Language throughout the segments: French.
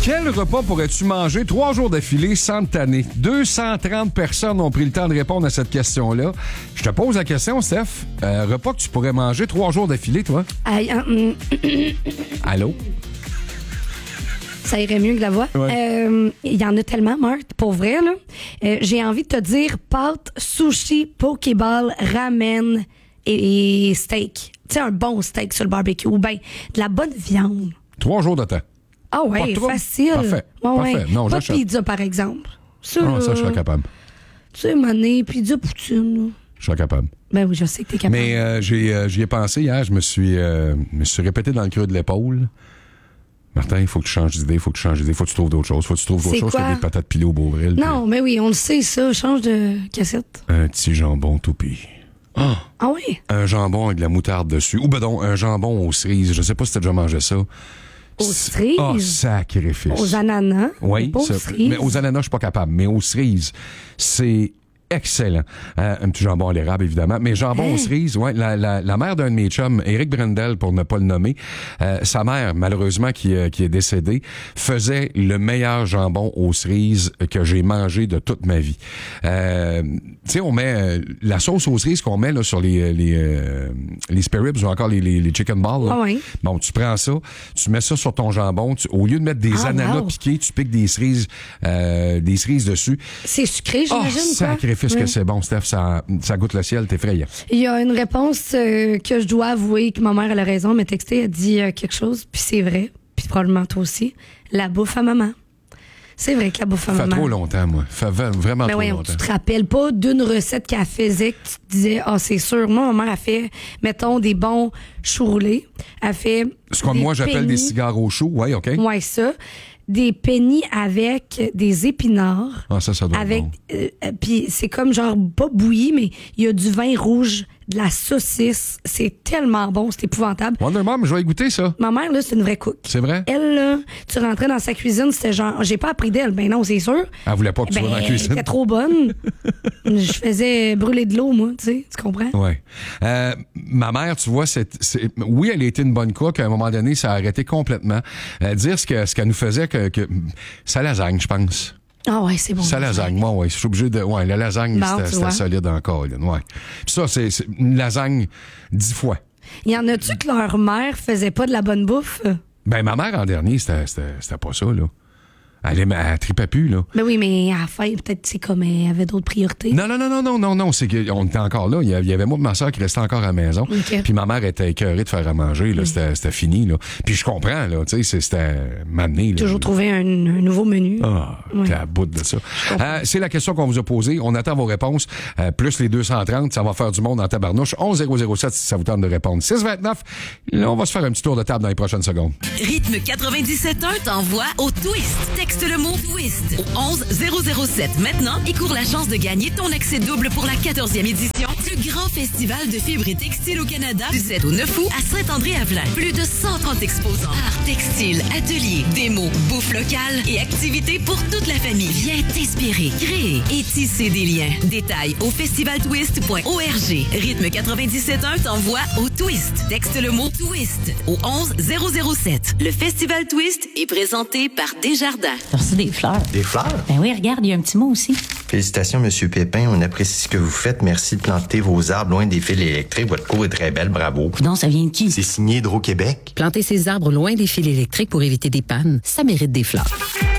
Quel repas pourrais-tu manger 3 jours d'affilée sans te tanner? 230 personnes ont pris le temps de répondre à cette question-là. Je te pose la question, Steph. Repas que tu pourrais manger 3 jours d'affilée, toi? Allô? Ça irait mieux que la voix. Ouais. Il y en a tellement, Marthe, pour vrai, là. J'ai envie de te dire pâtes, sushi, pokéball, ramen et steak. Tu sais, un bon steak sur le barbecue ou bien de la bonne viande. 3 jours de temps. Ah ouais, Pas de trouble. facile. Parfait. Ouais. Parfait. Non, pas de j'achète. pizza, par exemple. Ça, Ça, je serais capable. Tu sais, mané, pizza poutine. Là. Je serais capable. Ben oui, je sais que t'es capable. Mais j'y ai pensé hier. Je me suis répété dans le creux de l'épaule. Martin, il faut que tu changes d'idée, il faut que tu trouves d'autres choses. Faut que tu trouves d'autres choses que des patates pilées au Beauvril. Non, mais oui, on le sait, ça. Change de cassette. Un petit jambon toupie. Ah oui? Un jambon avec de la moutarde dessus. Ou ben donc, un jambon aux cerises. Je sais pas si t'as déjà mangé ça. Aux cerises? Oh, sacrifice. Aux ananas? Oui, pas aux cerises. mais aux ananas, je suis pas capable. Mais aux cerises, c'est excellent. Un petit jambon à l'érable, évidemment. Mais jambon aux cerises, ouais, la mère d'un de mes chums, Éric Brendel, pour ne pas le nommer, sa mère, malheureusement, qui est décédée, faisait le meilleur jambon aux cerises que j'ai mangé de toute ma vie. Tu sais, on met la sauce aux cerises qu'on met là, sur les spare ribs ou encore les chicken balls. Là. Ah oui. Bon, tu prends ça, tu mets ça sur ton jambon. Au lieu de mettre des ananas piqués, tu piques des cerises dessus. C'est sucré, j'imagine, quoi? Sacrifice que c'est bon, Steph. Ça goûte le ciel, t'es effrayant. Il y a une réponse que je dois avouer que ma mère elle a raison, mais texté, elle dit quelque chose, puis c'est vrai, puis probablement toi aussi. La bouffe à maman. C'est vrai que la bouffe à maman. Ça fait trop longtemps, moi. Ça fait vraiment mais trop voyons, longtemps. Tu te rappelles pas d'une recette qu'elle faisait que tu te disais, c'est sûr. Moi, ma mère a fait, mettons, des bons choux roulés. Elle fait. Ce que moi j'appelle des cigares au chou, ouais, OK. Ouais, ça. Des pennies avec des épinards. Ah, ça doit avec, être bon. Puis c'est comme genre pas bouilli, mais il y a du vin rouge, de la saucisse. C'est tellement bon, c'est épouvantable. Wonder Mom, je vais goûter ça. Ma mère, là, c'est une vraie cook. C'est vrai? Elle, là, tu rentrais dans sa cuisine, c'était genre, j'ai pas appris d'elle. Ben non, c'est sûr. Elle voulait pas que tu sois dans la cuisine. Elle était trop bonne. Je faisais brûler de l'eau, moi, tu sais, tu comprends? Oui. Ma mère, tu vois, oui, elle a été une bonne cook. À un moment donné, ça a arrêté complètement. Dire ce qu'elle nous faisait, que sa lasagne, je pense. Ah ouais, c'est bon. Sa lasagne, moi, ouais. Je suis obligé de. Ouais, la lasagne, c'était solide encore. Ouais. Puis ça, c'est une lasagne 10 fois. Y en a-tu que leur mère faisait pas de la bonne bouffe? Ben, ma mère, en dernier, c'était pas ça, là. Elle tripait plus, là. Ben oui, mais à la fin, peut-être c'est comme elle avait d'autres priorités. Non. C'est qu'on était encore là. Il y avait moi et ma soeur qui restait encore à la maison. Okay. Puis ma mère était écœurée de faire à manger. Là. C'était fini, là. Puis je comprends, là. Tu sais, c'était m'amener. Toujours trouver un nouveau menu. T'es à bout de ça. C'est la question qu'on vous a posée. On attend vos réponses. Plus les 230, ça va faire du monde en tabarnouche. 11007 si ça vous tente de répondre. 629, là, on va se faire un petit tour de table dans les prochaines secondes. Rythme 97.1 t'envoie au Twist. Texte le mot Twist au 11007 maintenant et cours la chance de gagner ton accès double pour la 14e édition du grand festival de fibres et textiles au Canada du 7 au 9 août à Saint-André-à-Velin. Plus de 130 exposants, arts textiles, ateliers, démos, bouffe locale et activités pour toute la famille. Viens t'inspirer, créer et tisser des liens. Détails au festivaltwist.org. Rythme 97.1 t'envoie au Twist. Texte le mot Twist au 11007. Le Festival Twist est présenté par Desjardins. J'ai reçu des fleurs. Des fleurs? Ben oui, regarde, il y a un petit mot aussi. Félicitations, Monsieur Pépin. On apprécie ce que vous faites. Merci de planter vos arbres loin des fils électriques. Votre cour est très belle. Bravo. Non, ça vient de qui? C'est signé Hydro-Québec. Planter ses arbres loin des fils électriques pour éviter des pannes, ça mérite des fleurs.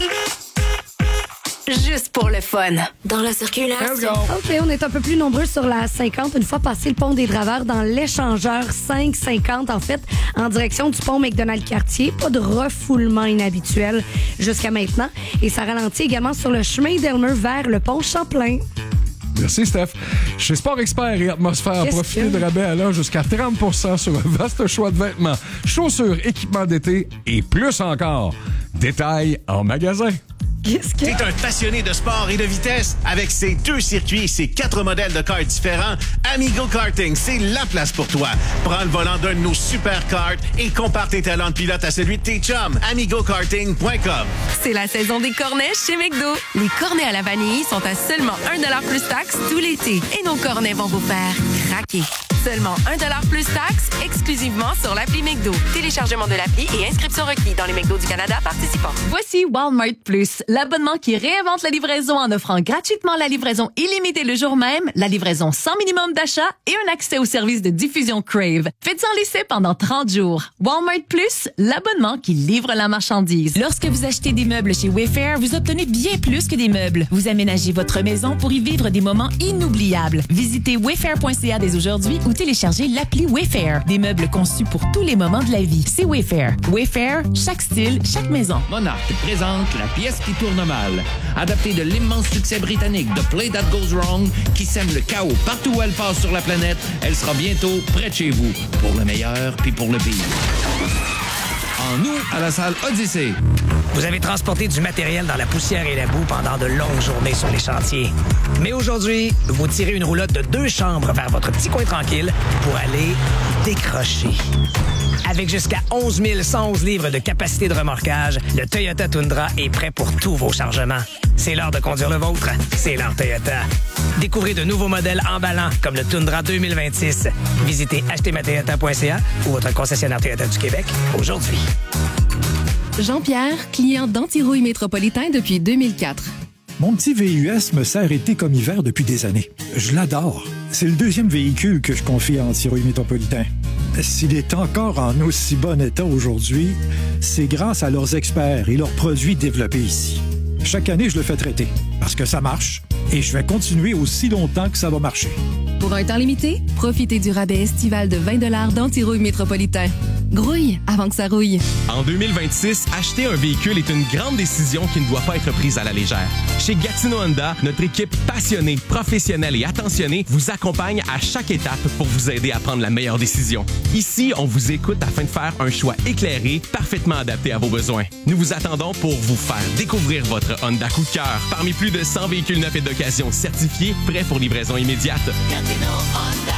Juste pour le fun. Dans la circulation. OK, on est un peu plus nombreux sur la 50. Une fois passé le pont des Draveurs dans l'échangeur 550, en fait, en direction du pont McDonald-Cartier. Pas de refoulement inhabituel jusqu'à maintenant. Et ça ralentit également sur le chemin d'Elmer vers le pont Champlain. Merci, Steph. Chez Sport Expert et Atmosphère, profitez de rabais allant jusqu'à 30% sur un vaste choix de vêtements, chaussures, équipements d'été et plus encore. Détails en magasin. Qu'est-ce que... T'es un passionné de sport et de vitesse? Avec ses 2 circuits et ses 4 modèles de karts différents, Amigo Karting, c'est la place pour toi. Prends le volant d'un de nos super karts et compare tes talents de pilote à celui de tes chums. AmigoKarting.com. C'est la saison des cornets chez McDo. Les cornets à la vanille sont à seulement $1 plus taxes tout l'été. Et nos cornets vont vous faire craquer. Seulement $1 plus taxes, exclusivement sur l'appli McDo. Téléchargement de l'appli et inscription requis dans les McDo du Canada participants. Voici Walmart Plus, l'abonnement qui réinvente la livraison en offrant gratuitement la livraison illimitée le jour même, la livraison sans minimum d'achat et un accès au service de diffusion Crave. Faites-en l'essai pendant 30 jours. Walmart Plus, l'abonnement qui livre la marchandise. Lorsque vous achetez des meubles chez Wayfair, vous obtenez bien plus que des meubles. Vous aménagez votre maison pour y vivre des moments inoubliables. Visitez wayfair.ca dès aujourd'hui ou téléchargez l'appli Wayfair. Des meubles conçus pour tous les moments de la vie. C'est Wayfair. Wayfair, chaque style, chaque maison. Monarch présente La pièce qui tourne mal. Adaptée de l'immense succès britannique The Play That Goes Wrong, qui sème le chaos partout où elle passe sur la planète, elle sera bientôt près de chez vous. Pour le meilleur puis pour le pire. En août, à la salle Odyssée. Vous avez transporté du matériel dans la poussière et la boue pendant de longues journées sur les chantiers. Mais aujourd'hui, vous tirez une roulotte de 2 chambres vers votre petit coin tranquille pour aller décrocher. Avec jusqu'à 11 111 livres de capacité de remorquage, le Toyota Tundra est prêt pour tous vos chargements. C'est l'heure de conduire le vôtre. C'est l'heure Toyota. Découvrez de nouveaux modèles emballants comme le Tundra 2026. Visitez achetezmatoyota.ca ou votre concessionnaire Toyota du Québec aujourd'hui. Jean-Pierre, client d'Antirouille Métropolitain depuis 2004. Mon petit VUS me sert été comme hiver depuis des années. Je l'adore. C'est le 2e véhicule que je confie à Antirouille Métropolitain. S'il est encore en aussi bon état aujourd'hui, c'est grâce à leurs experts et leurs produits développés ici. Chaque année, je le fais traiter parce que ça marche et je vais continuer aussi longtemps que ça va marcher. Pour un temps limité, profitez du rabais estival de 20$ d'Antirouille Métropolitain. Grouille avant que ça rouille. En 2026, acheter un véhicule est une grande décision qui ne doit pas être prise à la légère. Chez Gatineau Honda, notre équipe passionnée, professionnelle et attentionnée vous accompagne à chaque étape pour vous aider à prendre la meilleure décision. Ici, on vous écoute afin de faire un choix éclairé, parfaitement adapté à vos besoins. Nous vous attendons pour vous faire découvrir votre Honda coup de cœur parmi plus de 100 véhicules neufs et d'occasion certifiés, prêts pour livraison immédiate. Gatineau Honda,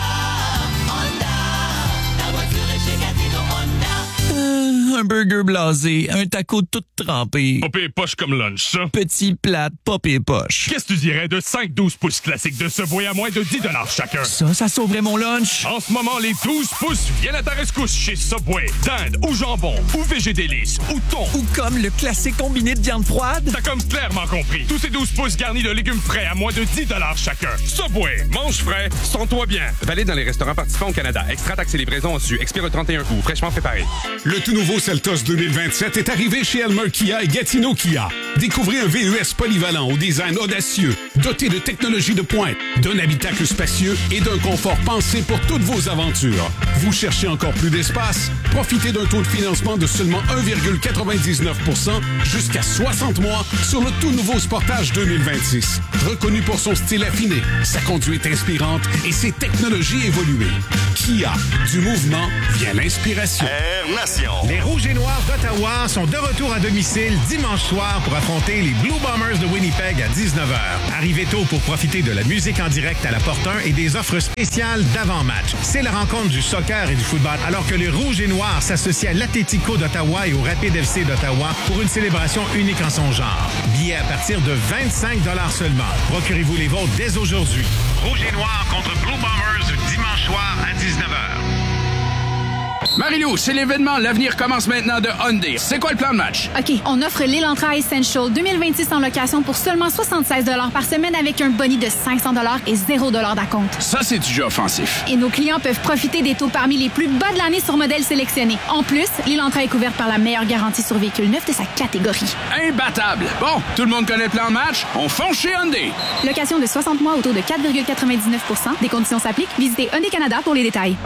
la voiture est chez Gatineau Honda. Un burger blasé, un taco tout trempé. Pas pire poche comme lunch, ça. Petit plat, pas pire poche. Qu'est-ce que tu dirais de 5-12 pouces classiques de Subway à moins de 10$ chacun? Ça sauverait mon lunch. En ce moment, les 12 pouces viennent à ta rescousse chez Subway. Dinde ou jambon, ou végédélice, ou thon. Ou comme le classique combiné de viande froide. T'as comme clairement compris. Tous ces 12 pouces garnis de légumes frais à moins de 10$ chacun. Subway, mange frais, sens-toi bien. Valide dans les restaurants participants au Canada. Extra taxes et livraison reçues. Expire le 31 août. Fraîchement préparé. Le tout nouveau Seltos 2027 est arrivé chez Elmer Kia et Gatineau Kia. Découvrez un VUS polyvalent au design audacieux, doté de technologies de pointe, d'un habitacle spacieux et d'un confort pensé pour toutes vos aventures. Vous cherchez encore plus d'espace? Profitez d'un taux de financement de seulement 1,99% jusqu'à 60 mois sur le tout nouveau Sportage 2026. Reconnu pour son style affiné, sa conduite inspirante et ses technologies évoluées. Kia, du mouvement vient l'inspiration. Air Nation. Les Rouges et Noirs d'Ottawa sont de retour à domicile dimanche soir pour affronter les Blue Bombers de Winnipeg à 19h. Arrivez tôt pour profiter de la musique en direct à la Porte 1 et des offres spéciales d'avant-match. C'est la rencontre du soccer et du football, alors que les Rouges et Noirs s'associent à l'Atlético d'Ottawa et au Rapid FC d'Ottawa pour une célébration unique en son genre. Billets à partir de 25$ seulement. Procurez-vous les vôtres dès aujourd'hui. Rouges et Noirs contre Blue Bombers dimanche soir à 19h. Marie-Lou, c'est l'événement L'avenir commence maintenant de Hyundai. C'est quoi le plan de match? OK, on offre l'Elantra Essential 2026 en location pour seulement 76$ par semaine avec un boni de 500$ et 0$ d'acompte. Ça, c'est du jeu offensif. Et nos clients peuvent profiter des taux parmi les plus bas de l'année sur modèles sélectionnés. En plus, l'Elantra est couverte par la meilleure garantie sur véhicule neuf de sa catégorie. Imbattable! Bon, tout le monde connaît le plan de match? On fonce chez Hyundai. Location de 60 mois au taux de 4,99%. Des conditions s'appliquent. Visitez Hyundai Canada pour les détails.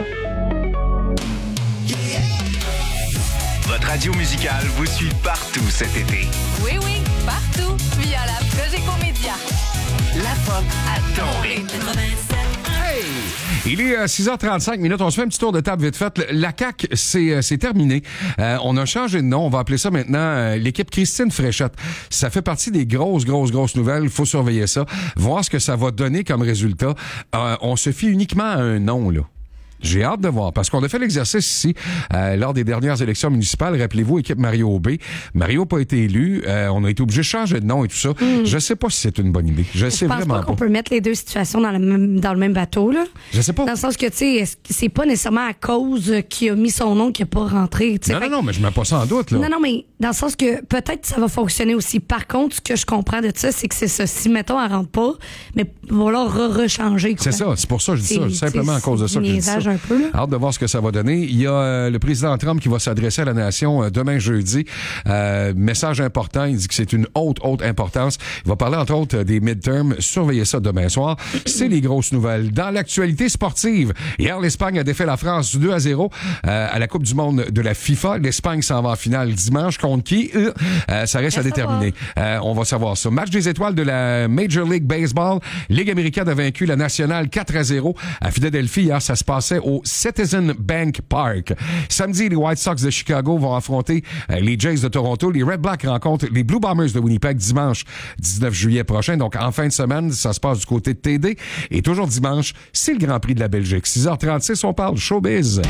Votre radio musicale vous suit partout cet été. Oui, partout. Via la Cogeco Média. La pop à ton rythme. Hey! Il est 6h35 minutes. On se fait un petit tour de table vite fait. La CAQ, c'est terminé. On a changé de nom. On va appeler ça maintenant l'équipe Christine Fréchette. Ça fait partie des grosses nouvelles. Il faut surveiller ça. Voir ce que ça va donner comme résultat. On se fie uniquement à un nom, là. J'ai hâte de voir, parce qu'on a fait l'exercice ici lors des dernières élections municipales. Rappelez-vous, équipe Mario B. Mario n'a pas été élu. On a été obligé de changer de nom et tout ça. Je sais pas si c'est une bonne idée. Je sais vraiment pas. Je pense pas qu'on peut mettre les deux situations dans le même bateau, là. Je sais pas. Dans le sens que, tu sais, c'est pas nécessairement à cause qu'il a mis son nom qu'il n'a pas rentré. Non, mais je mets pas ça en doute, là. Non, mais dans le sens que peut-être ça va fonctionner aussi. Par contre, ce que je comprends de ça, c'est que c'est ça. Si, mettons, elle rentre pas, mais va là rechanger. C'est ça. C'est pour ça que je dis ça. Simplement à cause de ça que je dis ça. Un peu, là. Hâte de voir ce que ça va donner. Il y a le président Trump qui va s'adresser à la nation demain jeudi. Message important. Il dit que c'est une haute importance. Il va parler entre autres des midterms. Surveillez ça demain soir. C'est les grosses nouvelles. Dans l'actualité sportive, hier, l'Espagne a défait la France 2-0 à la Coupe du monde de la FIFA. L'Espagne s'en va en finale dimanche. Contre qui? Ça reste à déterminer. On va savoir ça. Match des étoiles de la Major League Baseball. Ligue américaine a vaincu la nationale 4-0 à Philadelphie. Hier, ça se passait au Citizen Bank Park. Samedi, les White Sox de Chicago vont affronter les Jays de Toronto. Les Red Blacks rencontrent les Blue Bombers de Winnipeg dimanche 19 juillet prochain. Donc, en fin de semaine, ça se passe du côté de TD. Et toujours dimanche, c'est le Grand Prix de la Belgique. 6h36, on parle showbiz.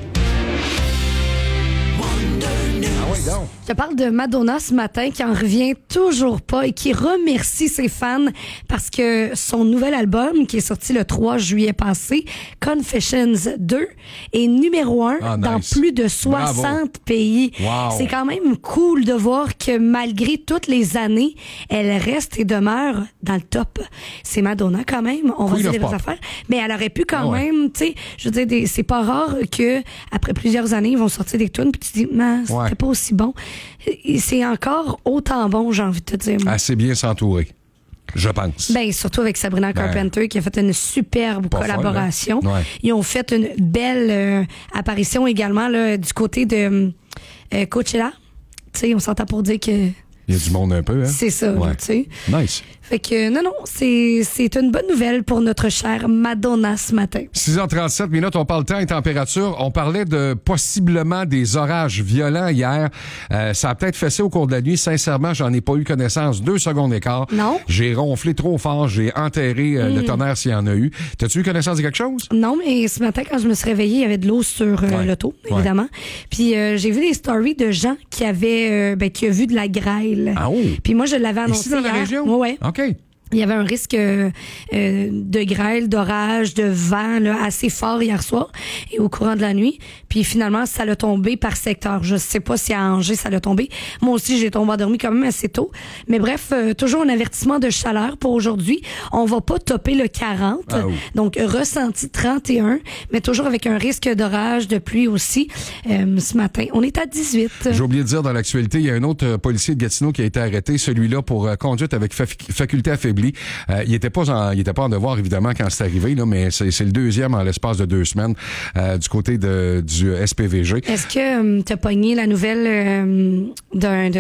Je te parle de Madonna ce matin qui en revient toujours pas et qui remercie ses fans parce que son nouvel album qui est sorti le 3 juillet passé, Confessions 2, est numéro 1 dans plus de 60 pays. Wow. C'est quand même cool de voir que malgré toutes les années, elle reste et demeure dans le top. C'est Madonna quand même, on va dire des affaires, mais elle aurait pu quand même, tu sais, je veux dire, c'est pas rare que après plusieurs années, ils vont sortir des tunes puis tu dis, c'était pas aussi bon. C'est encore autant bon, j'ai envie de te dire. Assez bien s'entourer, je pense. Ben, surtout avec Sabrina Carpenter qui a fait une superbe collaboration. Folle, hein? Ils ont fait une belle apparition également là, du côté de Coachella. Tu sais, on s'entend pour dire que... Il y a du monde un peu, hein? C'est ça, tu sais. Nice. Fait que, non, c'est une bonne nouvelle pour notre chère Madonna ce matin. 6h37 minutes, on parle temps et température. On parlait de possiblement des orages violents hier. Ça a peut-être fessé au cours de la nuit. Sincèrement, j'en ai pas eu connaissance. 2 secondes d'écart. Non. J'ai ronflé trop fort. J'ai enterré le tonnerre s'il y en a eu. T'as-tu eu connaissance de quelque chose? Non, mais ce matin, quand je me suis réveillée, il y avait de l'eau sur l'auto, évidemment. Puis j'ai vu des stories de gens qui avaient qui a vu de la grêle. Ah oh! Puis moi, je l'avais annoncé ici dans la région? Oui. OK. Il y avait un risque de grêle, d'orage, de vent là, assez fort hier soir et au courant de la nuit. Puis finalement, ça l'a tombé par secteur. Je sais pas si à Angers, ça l'a tombé. Moi aussi, j'ai tombé endormi quand même assez tôt. Mais bref, toujours un avertissement de chaleur pour aujourd'hui. On va pas topper le 40. Ah oui. Donc, ressenti 31, mais toujours avec un risque d'orage, de pluie aussi. Ce matin, on est à 18. J'ai oublié de dire dans l'actualité, il y a un autre policier de Gatineau qui a été arrêté, celui-là pour conduite avec faculté affaiblie. Il était pas en devoir, évidemment, quand c'est arrivé, là, mais c'est le deuxième en l'espace de 2 semaines du côté du SPVG. Est-ce que t'as pogné la nouvelle d'un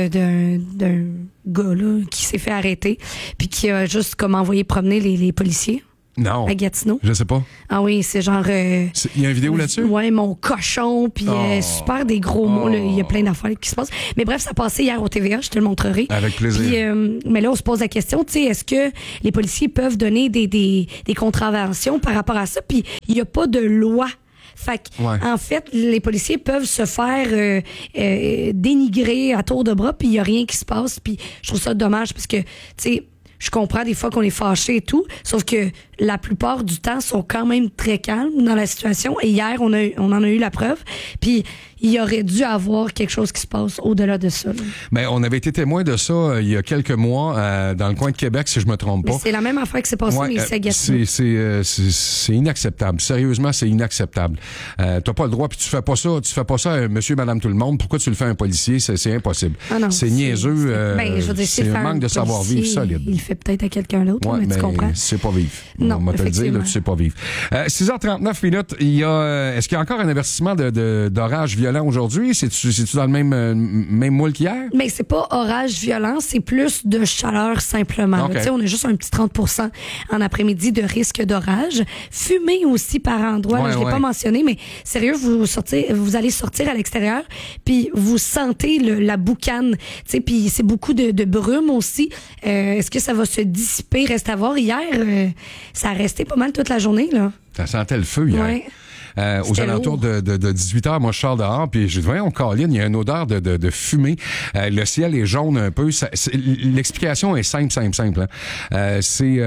gars là, qui s'est fait arrêter puis qui a juste comme envoyé promener les policiers? Non. À Gatineau. Je sais pas. Ah oui, c'est genre... Il y a une vidéo là-dessus? Ouais, mon cochon, puis super des gros mots. Il y a plein d'affaires qui se passent. Mais bref, ça passait hier au TVA, je te le montrerai. Avec plaisir. Puis, mais là, on se pose la question, tu sais, est-ce que les policiers peuvent donner des contraventions par rapport à ça? Puis il n'y a pas de loi. Fait en fait, les policiers peuvent se faire dénigrer à tour de bras, puis il n'y a rien qui se passe. Puis je trouve ça dommage parce que, tu sais, je comprends des fois qu'on est fâché et tout, sauf que la plupart du temps sont quand même très calmes dans la situation. Et hier, on en a eu la preuve. Puis il y aurait dû avoir quelque chose qui se passe au-delà de ça. Mais on avait été témoin de ça il y a quelques mois dans le coin de Québec, si je me trompe pas. Mais c'est la même affaire qui s'est passée, mais ici à Gatineau. C'est inacceptable. Sérieusement, c'est inacceptable. T'as pas le droit, puis tu fais pas ça à monsieur, madame, tout le monde. Pourquoi tu le fais à un policier? C'est impossible. Ah non, c'est niaiseux. Je veux dire, c'est un manque de savoir-vivre solide. Il le fait peut-être à quelqu'un d'autre, mais tu comprends. C'est pas vivre. Non, on va te le dire, là, tu sais pas vivre. 6h39 minutes, est-ce qu'il y a encore un avertissement d'orage violent aujourd'hui? C'est-tu dans le même moule qu'hier? Mais c'est pas orage violent, c'est plus de chaleur simplement. Okay. On a juste un petit 30% en après-midi de risque d'orage. Fumée aussi par endroits, je l'ai pas mentionné, mais sérieux, vous allez sortir à l'extérieur, puis vous sentez la boucane, puis c'est beaucoup de brume aussi. Est-ce que ça va se dissiper? Reste à voir. Hier, ça a resté pas mal toute la journée, là. Ça sentait le feu hier. Ouais. aux alentours de 18h. Moi, je sors dehors, puis je dis, voyons, Colin, il y a une odeur de fumée. Le ciel est jaune un peu. L'explication est simple. Hein. C'est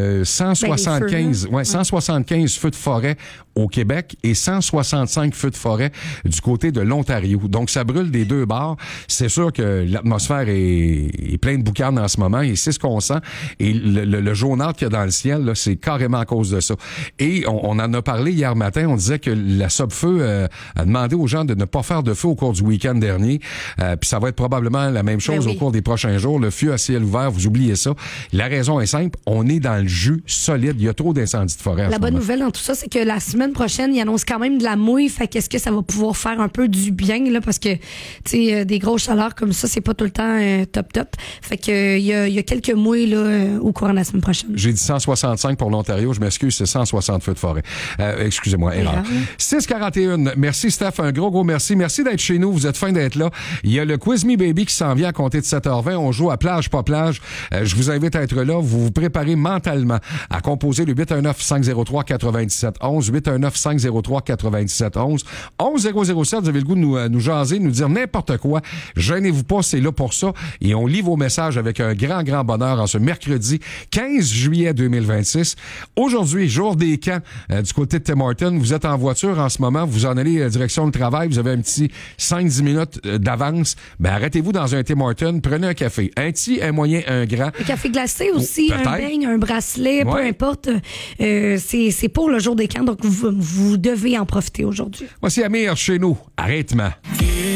175 feux de forêt au Québec et 165 feux de forêt du côté de l'Ontario. Donc, ça brûle des deux bords. C'est sûr que l'atmosphère est pleine de boucanes en ce moment et c'est ce qu'on sent. Et le jaunâtre qu'il y a dans le ciel, là, c'est carrément à cause de ça. Et on en a parlé hier matin. On disait que la Sub-Feu a demandé aux gens de ne pas faire de feu au cours du week-end dernier. Puis ça va être probablement la même chose au cours des prochains jours. Le feu à ciel ouvert, vous oubliez ça. La raison est simple. On est dans le jus solide. Il y a trop d'incendies de forêt. La bonne nouvelle dans tout ça, c'est que la semaine prochaine, il annonce quand même de la mouille. Fait qu'est-ce que ça va pouvoir faire un peu du bien, là, parce que, tu sais, des grosses chaleurs comme ça, c'est pas tout le temps top. Fait que, il y a quelques mouilles, là, au courant de la semaine prochaine. J'ai dit 165 pour l'Ontario. Je m'excuse, c'est 160 feux de forêt. Excusez-moi, erreur. 6h41. Merci, Steph. Un gros merci. Merci d'être chez nous. Vous êtes fin d'être là. Il y a le Quiz Me Baby qui s'en vient à compter de 7h20. On joue à plage, pas plage. Je vous invite à être là. Vous vous préparez mentalement à composer le 819-503-9711. 819-503-9711. 11007, vous avez le goût de nous jaser, nous dire n'importe quoi. Gênez-vous pas, c'est là pour ça. Et on lit vos messages avec un grand bonheur en ce mercredi 15 juillet 2026. Aujourd'hui, jour des camps du côté de Tim Hortons. Vous êtes en voiture en ce moment, vous en allez direction le travail, vous avez un petit 5-10 minutes d'avance. Ben arrêtez-vous dans un Tim Hortons, prenez un café. Un petit, un moyen, un grand. Un café glacé aussi, un beigne, un bracelet, peu importe. C'est pour le jour des camps, donc vous devez en profiter aujourd'hui. Voici Amir chez nous. Arrête-moi.